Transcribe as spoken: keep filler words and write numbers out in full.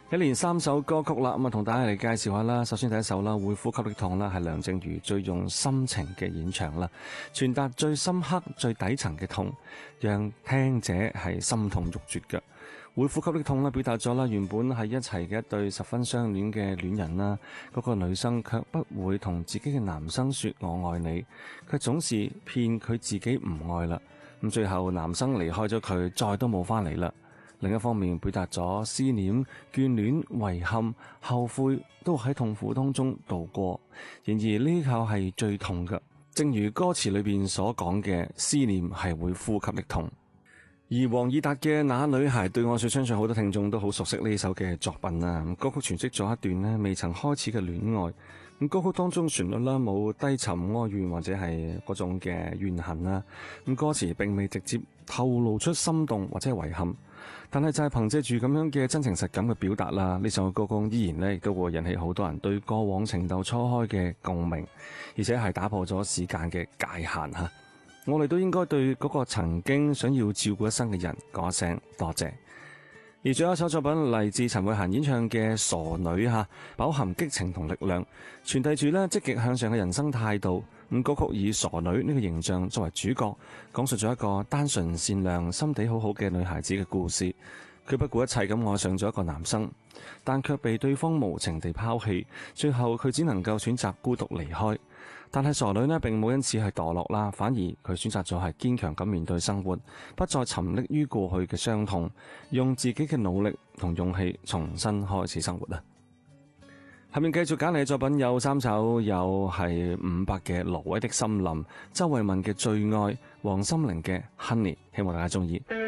一連三首歌曲啦，咁啊同大家嚟介紹下啦。首先第一首啦，會呼吸的痛啦，係梁靜茹最用心情嘅演唱啦，傳達最深刻、最底層嘅痛，讓聽者係心痛欲絕嘅。會呼吸的痛啦，表達咗啦原本喺一齊嘅一對十分相戀嘅戀人啦，嗰個女生卻不會同自己嘅男生說我愛你，佢總是騙佢自己唔愛啦。咁最後男生離開咗佢，再都冇翻嚟啦。另一方面，表達咗思念、眷戀、遺憾、後悔都喺痛苦當中度過。然而呢靠係最痛嘅，正如歌詞裏邊所講嘅，思念係會呼吸的痛。而黃義達嘅《那女孩》對我最相信好多聽眾都好熟悉呢首嘅作品啊。歌曲詮釋咗一段咧未曾開始嘅戀愛。咁歌曲當中旋律啦冇低沉哀怨或者係嗰種嘅怨恨啦。咁歌詞並未直接透露出心動或者係遺憾，但係就係憑借住咁樣嘅真情實感嘅表達啦，呢首歌曲依然咧亦都會引起好多人對過往情竇初開嘅共鳴，而且係打破咗時間嘅界限吓。我哋都應該對嗰個曾經想要照顧一生嘅人講一聲多謝。而最後一首作品嚟自陳慧嫻演唱嘅《傻女》吓，飽含激情同力量，傳遞住咧積極向上嘅人生態度。咁歌曲以傻女呢個形象作為主角，講述咗一個單純善良、心地好好嘅女孩子嘅故事。佢不顧一切咁愛上咗一個男生，但卻被對方無情地拋棄，最後佢只能夠選擇孤獨離開。但係傻女呢並冇因此係墮落啦，反而佢選擇咗係堅強咁面對生活，不再沉溺於過去嘅傷痛，用自己嘅努力同勇氣重新開始生活啦。下面繼續揀嚟嘅作品有三首，有係伍佰嘅《挪威的森林》，周慧敏嘅《最愛》，黃心凌嘅《Honey》，希望大家中意。